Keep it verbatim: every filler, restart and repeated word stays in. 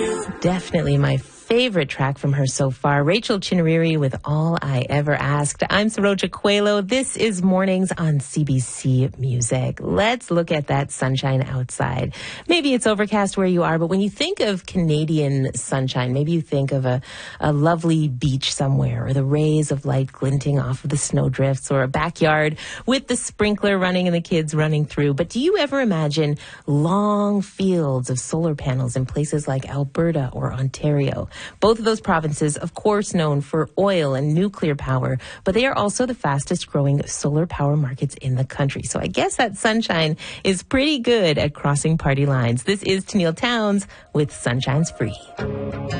Definitely my favorite track from her so far, Rachel Chinariri with All I Ever Asked. I'm Saroja Coelho. This is Mornings on C B C Music. Let's look at that sunshine outside. Maybe it's overcast where you are, but when you think of Canadian sunshine, maybe you think of a, a lovely beach somewhere, or the rays of light glinting off of the snowdrifts, or a backyard with the sprinkler running and the kids running through. But do you ever imagine long fields of solar panels in places like Alberta or Ontario? Both of those provinces, of course, known for oil and nuclear power, but they are also the fastest growing solar power markets in the country. So I guess that sunshine is pretty good at crossing party lines. This is Tenille Townes with Sunshine's Free.